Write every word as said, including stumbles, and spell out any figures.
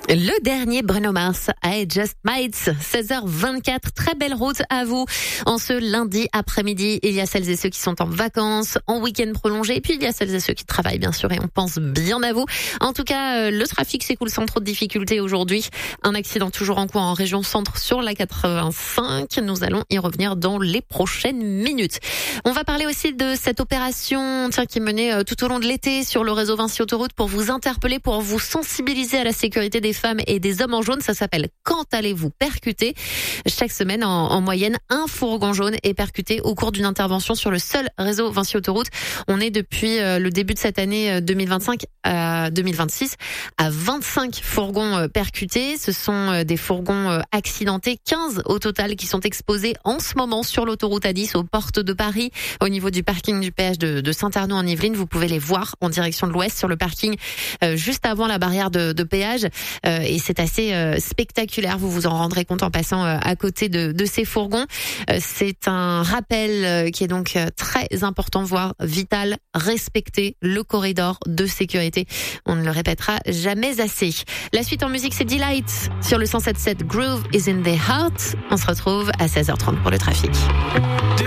Le dernier Bruno Mars, I Just Might, seize heures vingt-quatre. Très belle route à vous. En ce lundi après-midi, il y a celles et ceux qui sont en vacances, en week-end prolongé, et puis il y a celles et ceux qui travaillent bien sûr, et on pense bien à vous. En tout cas, le trafic s'écoule sans trop de difficultés aujourd'hui. Un accident toujours en cours en région centre sur la quatre-vingt-cinq. Nous allons y revenir dans les prochaines minutes. On va parler aussi de cette opération tiens, qui est menée tout au long de l'été sur le réseau Vinci Autoroute pour vous interpeller, pour vous sensibiliser à la sécurité des femmes et des hommes en jaune. Ça s'appelle « Quand allez-vous percuter ?» Chaque semaine, en, en moyenne, un fourgon jaune est percuté au cours d'une intervention sur le seul réseau Vinci Autoroute. On est depuis euh, le début de cette année deux mille vingt-cinq à deux mille vingt-six à vingt-cinq fourgons euh, percutés. Ce sont euh, des fourgons euh, accidentés, quinze au total qui sont exposés en ce moment sur l'autoroute A dix aux portes de Paris, au niveau du parking du péage de, de Saint-Arnaud en Yvelines. Vous pouvez les voir en direction de l'ouest sur le parking euh, juste avant la barrière de, de péage. Euh, et c'est assez euh, spectaculaire. Vous vous en rendrez compte en passant euh, à côté de, de ces fourgons. Euh, c'est un rappel euh, qui est donc euh, très important, voire vital. Respecter le corridor de sécurité. On ne le répétera jamais assez. La suite en musique, c'est Delight sur le cent sept virgule sept. Groove is in the heart. On se retrouve à seize heures trente pour le trafic.